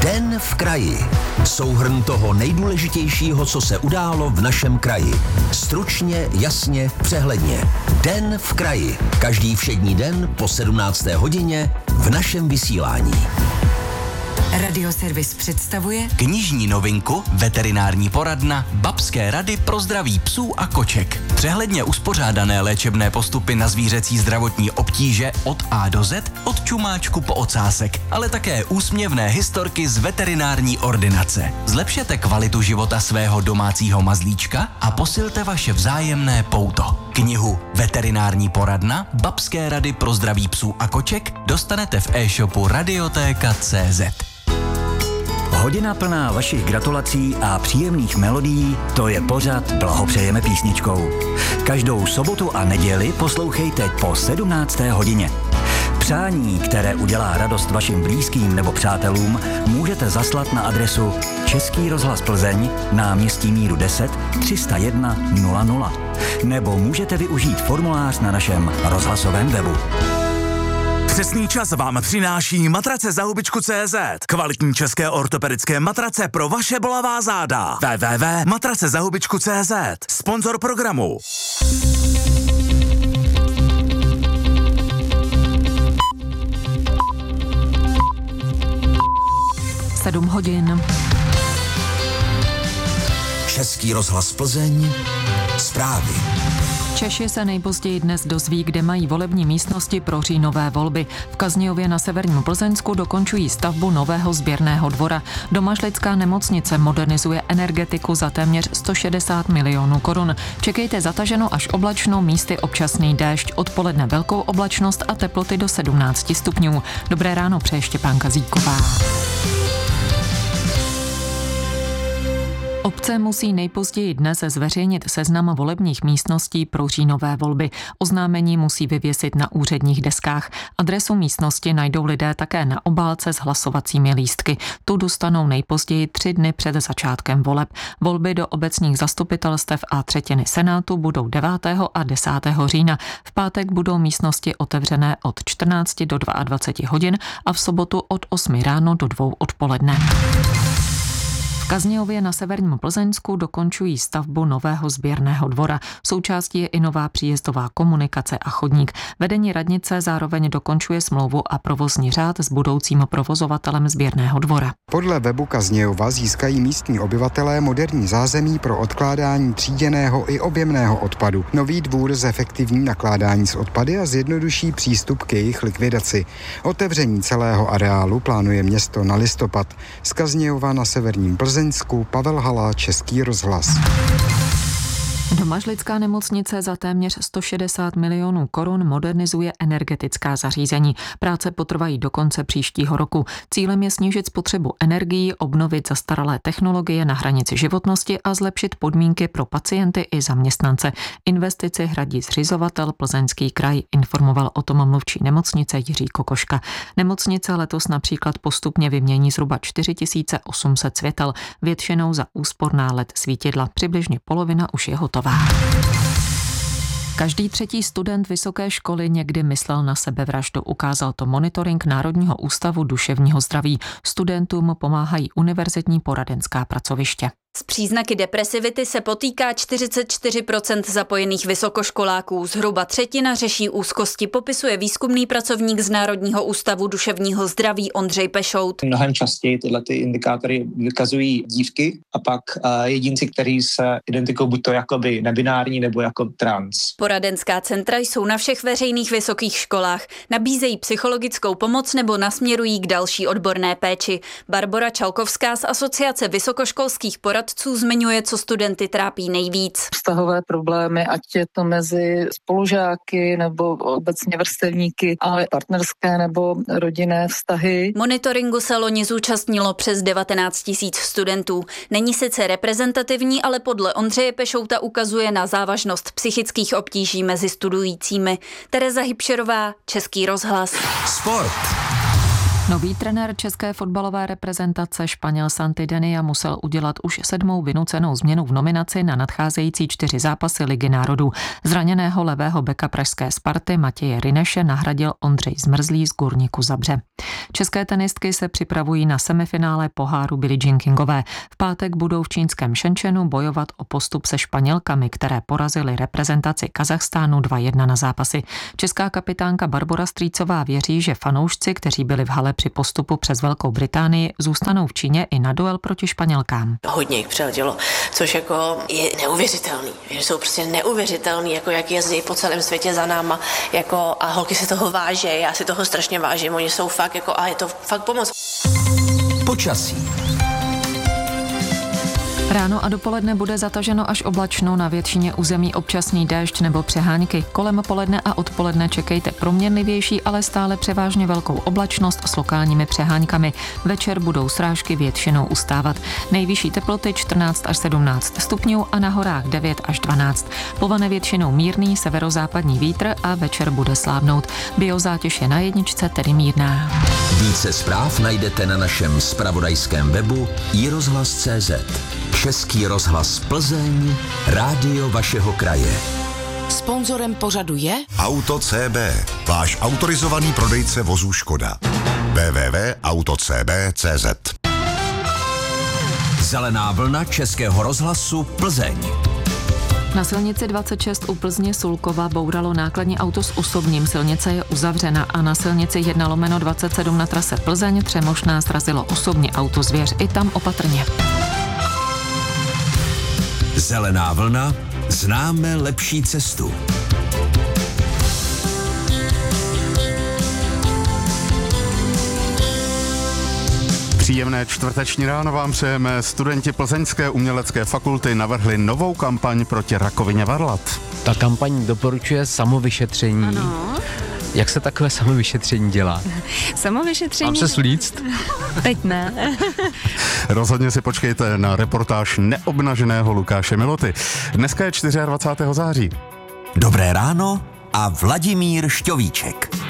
Den v kraji. Souhrn toho nejdůležitějšího, co se událo v našem kraji. Stručně, jasně, přehledně. Den v kraji. Každý všední den po 17. hodině v našem vysílání. Radioservis představuje knižní novinku, veterinární poradna, babské rady pro zdraví psů a koček. Přehledně uspořádané léčebné postupy na zvířecí zdravotní obtíže od A do Z, od čumáčku po ocásek, ale také úsměvné historky z veterinární ordinace. Zlepšete kvalitu života svého domácího mazlíčka a posilte vaše vzájemné pouto. Knihu Veterinární poradna, babské rady pro zdraví psů a koček dostanete v e-shopu Radiotéka.cz. Hodina plná vašich gratulací a příjemných melodií, to je pořad Blahopřejeme písničkou. Každou sobotu a neděli poslouchejte po 17. hodině. Přání, které udělá radost vašim blízkým nebo přátelům, můžete zaslat na adresu Český rozhlas Plzeň, náměstí Míru 10, 301 00. Nebo můžete využít formulář na našem rozhlasovém webu. Přesný čas vám přináší matrace za hubičku.cz. Kvalitní české ortopedické matrace pro vaše bolavá záda. www.matracezahubičku.cz. Sponzor programu. Sedm hodin. Český rozhlas Plzeň. Zprávy. Češi se nejpozději dnes dozví, kde mají volební místnosti pro říjnové volby. V Kaznějově na severním Plzeňsku dokončují stavbu nového sběrného dvora. Domažlická nemocnice modernizuje energetiku za téměř 160 milionů korun. Čekejte zataženo až oblačno, místy občasný déšť, odpoledne velkou oblačnost a teploty do 17 stupňů. Dobré ráno přeje Štěpánka Zíková. Obce musí nejpozději dnes zveřejnit seznam volebních místností pro říjnové volby. Oznámení musí vyvěsit na úředních deskách. Adresu místnosti najdou lidé také na obálce s hlasovacími lístky. Tu dostanou nejpozději 3 dny před začátkem voleb. Volby do obecních zastupitelstev a třetiny senátu budou 9. a 10. října. V pátek budou místnosti otevřené od 14 do 22 hodin a v sobotu od 8 ráno do 2 odpoledne. V Kaznějově na severním Plzeňsku dokončují stavbu nového sběrného dvora. Součástí je i nová příjezdová komunikace a chodník. Vedení radnice zároveň dokončuje smlouvu a provozní řád s budoucím provozovatelem sběrného dvora. Podle webu Kaznějova získají místní obyvatelé moderní zázemí pro odkládání tříděného i objemného odpadu. Nový dvůr zefektivní nakládání s odpady a zjednoduší přístup k jejich likvidaci. Otevření celého areálu plánuje město na listopad. Z Kaznějova na severním Plzeňsku Pavel Hala, Český rozhlas. Domažlická nemocnice za téměř 160 milionů korun modernizuje energetická zařízení. Práce potrvají do konce příštího roku. Cílem je snížit spotřebu energií, obnovit zastaralé technologie na hranici životnosti a zlepšit podmínky pro pacienty i zaměstnance. Investici hradí zřizovatel Plzeňský kraj, informoval o tom mluvčí nemocnice Jiří Kokoška. Nemocnice letos například postupně vymění zhruba 4800 světel, většinou za úsporná LED svítidla. Přibližně polovina už je hotová. Každý 3. student vysoké školy někdy myslel na sebevraždu, ukázal to monitoring Národního ústavu duševního zdraví. Studentům pomáhají univerzitní poradenská pracoviště. S příznaky depresivity se potýká 44% zapojených vysokoškoláků. Zhruba třetina řeší úzkosti, popisuje výzkumný pracovník z Národního ústavu duševního zdraví Ondřej Pešout. Mnohem častěji tyhle indikátory vykazují dívky a pak jedinci, kteří se identifikují buď to jakoby nebinární nebo jako trans. Poradenská centra jsou na všech veřejných vysokých školách. Nabízejí psychologickou pomoc nebo nasměrují k další odborné péči. Barbora Čalkovská z Asociace vysokoškolských poradců zmiňuje, co studenty trápí nejvíc. Vztahové problémy, ať je to mezi spolužáky nebo obecně vrstevníky, ale partnerské nebo rodinné vztahy. Monitoringu se loni zúčastnilo přes 19 000 studentů. Není sice reprezentativní, ale podle Ondřeje Pešouta ukazuje na závažnost psychických obtíží mezi studujícími. Tereza Hybšerová, Český rozhlas. Sport. Nový trenér české fotbalové reprezentace Španěl Santi Denia musel udělat už 7. vynucenou změnu v nominaci na nadcházející 4 zápasy Ligy národů. Zraněného levého beka pražské Sparty Matěje Rineše nahradil Ondřej Zmrzlý z Górniku Zabrze. České tenistky se připravují na semifinále poháru Billie Jean Kingové. V pátek budou v čínském Shenzhenu bojovat o postup se Španělkami, které porazily reprezentaci Kazachstánu 2-1 na zápasy. Česká kapitánka Barbora Strýcová věří, že fanoušci, kteří byli v hale při postupu přes Velkou Británii, zůstanou v Číně i na duel proti Španělkám. Hodně jich přiletělo, což jako je neuvěřitelný. Jsou prostě neuvěřitelný, jako jak jezdí po celém světě za náma, jako a holky si toho váží, já si toho strašně vážím, oni jsou fakt jako a je to fakt pomoc. Počasí. Ráno a dopoledne bude zataženo až oblačno, na většině území občasný déšť nebo přehánky. Kolem poledne a odpoledne čekejte proměnlivější, ale stále převážně velkou oblačnost s lokálními přeháňkami. Večer budou srážky většinou ustávat. Nejvyšší teploty 14 až 17 stupňů a na horách 9 až 12. Povane většinou mírný severozápadní vítr a večer bude slábnout. Biozátěž je na jedničce, tedy mírná. Více zpráv najdete na našem zpravodajském webu iRozhlas.cz. Český rozhlas Plzeň, rádio vašeho kraje. Sponzorem pořadu je Auto CB, váš autorizovaný prodejce vozů Škoda. www.autocb.cz. Zelená vlna Českého rozhlasu Plzeň. Na silnici 26 u Plzně Sulkova bouralo nákladní auto s osobním, silnice je uzavřena a na silnici 1/27 na trase Plzeň Třemošná srazilo osobní auto Zvěř, i tam opatrně. Zelená vlna, známe lepší cestu. Příjemné čtvrteční ráno vám přejeme. Studenti Plzeňské umělecké fakulty navrhli novou kampaň proti rakovině varlat. Ta kampaň doporučuje samovyšetření. Ano. Jak se takové samovyšetření dělá? Samovyšetření? Mám se slíct? Teď ne. Rozhodně si počkejte na reportáž neobnaženého Lukáše Miloty. Dneska je 24. září. Dobré ráno a Vladimír Šťovíček.